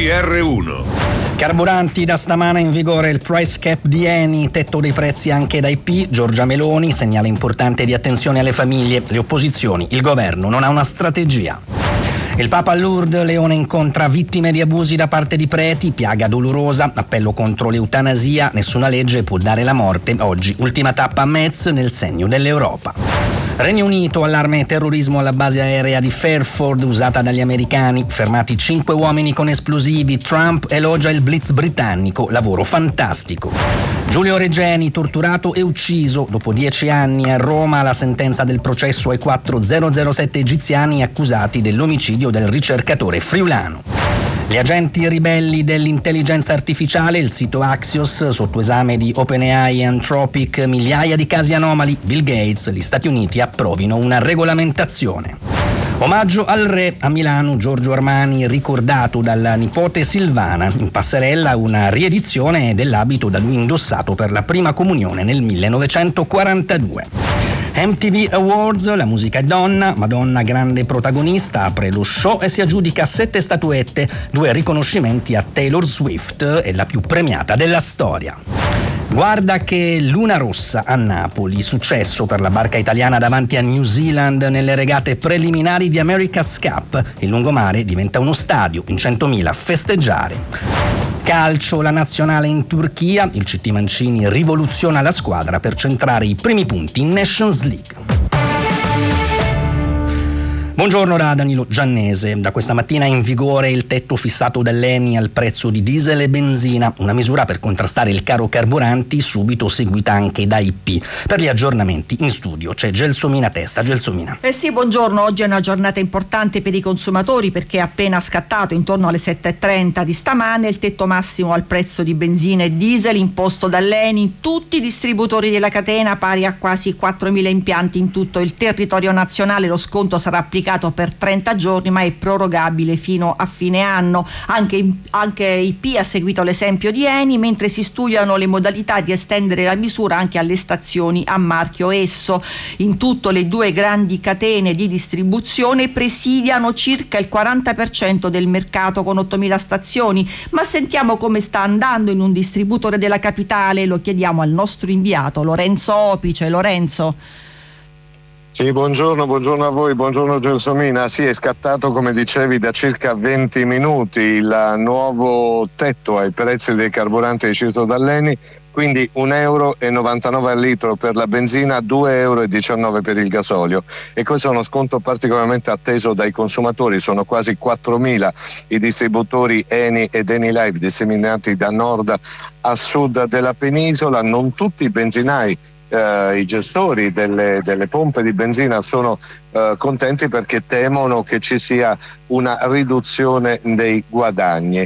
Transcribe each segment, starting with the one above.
GR1. Carburanti, da stamana in vigore il price cap di Eni, tetto dei prezzi anche da IP. Giorgia Meloni, segnale importante di attenzione alle famiglie, le opposizioni, il governo non ha una strategia. Il Papa a Lourdes, Leone incontra vittime di abusi da parte di preti, piaga dolorosa, appello contro l'eutanasia, nessuna legge può dare la morte, oggi ultima tappa a Metz nel segno dell'Europa. Regno Unito, allarme terrorismo alla base aerea di Fairford usata dagli americani, fermati 5 uomini con esplosivi, Trump elogia il blitz britannico, lavoro fantastico. Giulio Regeni, torturato e ucciso, dopo 10 anni a Roma la sentenza del processo ai 4 007 egiziani accusati dell'omicidio del ricercatore friulano. Gli agenti ribelli dell'intelligenza artificiale, il sito Axios, sotto esame di OpenAI e Anthropic, migliaia di casi anomali, Bill Gates, gli Stati Uniti approvino una regolamentazione. Omaggio al re a Milano, Giorgio Armani ricordato dalla nipote Silvana, in passerella una riedizione dell'abito da lui indossato per la prima comunione nel 1942. MTV Awards, la musica è donna, Madonna grande protagonista, apre lo show e si aggiudica 7 statuette, 2 riconoscimenti a Taylor Swift, è la più premiata della storia. Guarda che Luna Rossa a Napoli, successo per la barca italiana davanti a New Zealand nelle regate preliminari di America's Cup, il lungomare diventa uno stadio, in 100.000 a festeggiare. Calcio, la nazionale in Turchia, il CT Mancini rivoluziona la squadra per centrare i primi punti in Nations League. Buongiorno da Danilo Giannese. Da questa mattina è in vigore il tetto fissato dall'Eni al prezzo di diesel e benzina, una misura per contrastare il caro carburanti, subito seguita anche da IP. Per gli aggiornamenti in studio c'è Gelsomina Testa. Gelsomina. Sì, buongiorno. Oggi è una giornata importante per i consumatori perché è appena scattato intorno alle 7:30 di stamane il tetto massimo al prezzo di benzina e diesel imposto dall'Eni in tutti i distributori della catena, pari a quasi 4.000 impianti in tutto il territorio nazionale. Lo sconto sarà applicato per 30 giorni ma è prorogabile fino a fine anno. Anche IP ha seguito l'esempio di Eni, mentre si studiano le modalità di estendere la misura anche alle stazioni a marchio Esso. In tutto le 2 grandi catene di distribuzione presidiano circa il 40% del mercato con 8.000 stazioni, ma sentiamo come sta andando in un distributore della capitale. Lo chiediamo al nostro inviato Lorenzo Opice. Lorenzo. Sì, buongiorno a voi, buongiorno Gelsomina. Sì, è scattato, come dicevi, da circa 20 minuti il nuovo tetto ai prezzi dei carburanti deciso dall'Eni, quindi €1,99 al litro per la benzina, €2,19 per il gasolio, e questo è uno sconto particolarmente atteso dai consumatori. Sono quasi 4.000 i distributori Eni ed Enilive disseminati da nord a sud della penisola. Non tutti i benzinai, i gestori delle pompe di benzina sono contenti perché temono che ci sia una riduzione dei guadagni.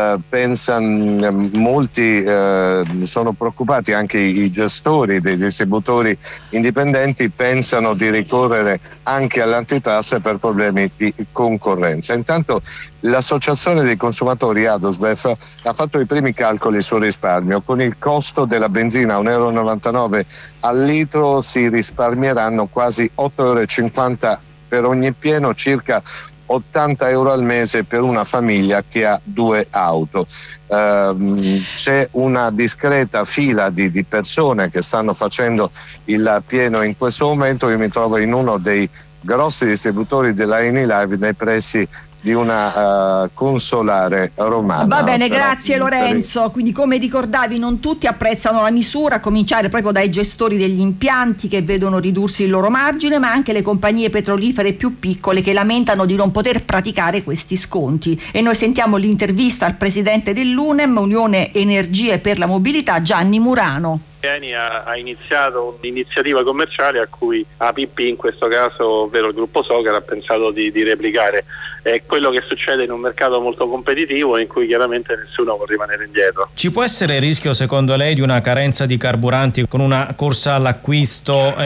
Molti sono preoccupati, anche i gestori dei distributori indipendenti pensano di ricorrere anche all'antitrust per problemi di concorrenza. Intanto l'associazione dei consumatori Adusbef ha fatto i primi calcoli sul risparmio. Con il costo della benzina €1,99 al litro si risparmieranno quasi €8,50 per ogni pieno, circa €80 al mese per una famiglia che ha 2 auto. C'è una discreta fila di persone che stanno facendo il pieno in questo momento. Io mi trovo in uno dei grossi distributori della Enilive nei pressi di una consolare romana. Va bene, grazie Lorenzo. Quindi, come ricordavi, non tutti apprezzano la misura, a cominciare proprio dai gestori degli impianti che vedono ridursi il loro margine, ma anche le compagnie petrolifere più piccole che lamentano di non poter praticare questi sconti. E noi sentiamo l'intervista al presidente dell'UNEM, Unione Energie per la Mobilità, Gianni Murano. Eni ha iniziato un'iniziativa commerciale a cui APP, in questo caso ovvero il gruppo Socar, ha pensato di replicare. È quello che succede in un mercato molto competitivo in cui chiaramente nessuno può rimanere indietro. Ci può essere il rischio, secondo lei, di una carenza di carburanti con una corsa all'acquisto